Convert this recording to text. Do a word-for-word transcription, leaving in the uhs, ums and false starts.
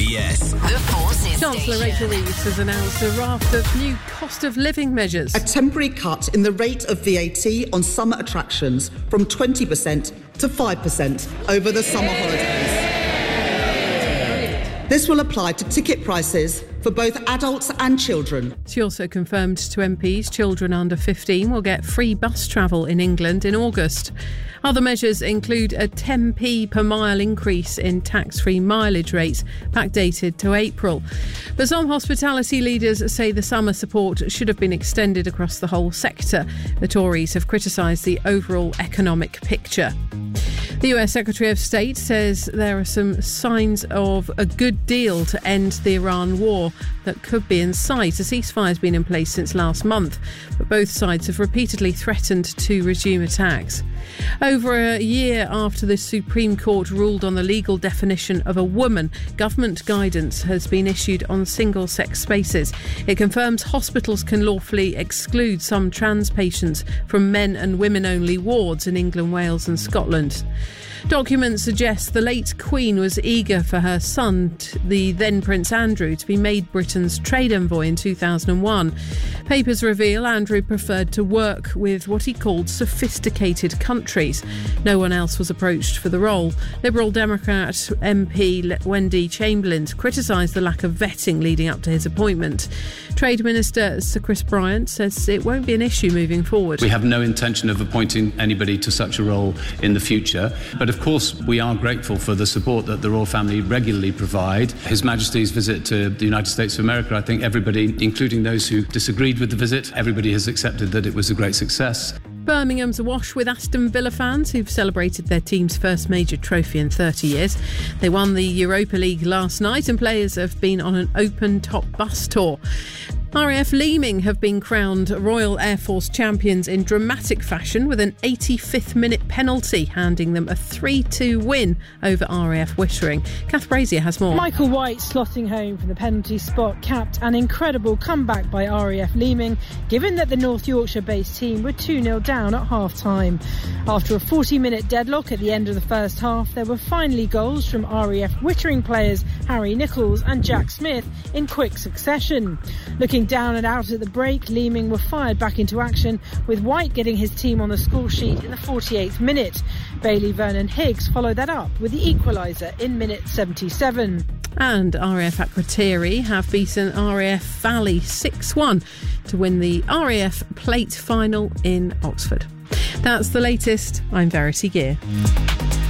B S. The Forces Chancellor Station. Rachel Reeves has announced a raft of new cost of living measures. A temporary cut in the rate of V A T on summer attractions from twenty percent to five percent over the summer holidays. This will apply to ticket prices for both adults and children. She also confirmed to M Ps children under fifteen will get free bus travel in England in August. Other measures include a ten p per mile increase in tax-free mileage rates, backdated to April. But some hospitality leaders say the summer support should have been extended across the whole sector. The Tories have criticised the overall economic picture. The U S Secretary of State says there are some signs of a good deal to end the Iran war that could be in sight. A ceasefire has been in place since last month, but both sides have repeatedly threatened to resume attacks. Over a year after the Supreme Court ruled on the legal definition of a woman, government guidance has been issued on single-sex spaces. It confirms hospitals can lawfully exclude some trans patients from men and women-only wards in England, Wales and Scotland. Documents suggest the late Queen was eager for her son, the then Prince Andrew, to be made Britain's trade envoy in two thousand one. Papers reveal Andrew preferred to work with what he called sophisticated countries. No one else was approached for the role. Liberal Democrat M P Wendy Chamberlain criticised the lack of vetting leading up to his appointment. Trade Minister Sir Chris Bryant says it won't be an issue moving forward. We have no intention of appointing anybody to such a role in the future, but of course we are grateful for the support that the royal family regularly provide. His Majesty's visit to the United States of America, I think everybody, including those who disagreed with the visit, everybody has accepted that it was a great success. Birmingham's awash with Aston Villa fans who've celebrated their team's first major trophy in thirty years. They won the Europa League last night and players have been on an open-top bus tour. R A F Leeming have been crowned Royal Air Force champions in dramatic fashion with an eighty-fifth minute penalty handing them a three two win over R A F Wittering. Kath Brazier has more. Michael White slotting home from the penalty spot capped an incredible comeback by R A F Leeming, given that the North Yorkshire-based team were two nil down at half-time. After a forty minute deadlock at the end of the first half, there were finally goals from R A F Wittering players Harry Nichols and Jack Smith in quick succession. Looking down and out at the break, Leeming were fired back into action, with White getting his team on the score sheet in the forty-eighth minute. Bailey Vernon Higgs followed that up with the equaliser in minute seventy-seven. And R A F Akrotiri have beaten R A F Valley six one to win the R A F Plate final in Oxford. That's the latest. I'm Verity Gear.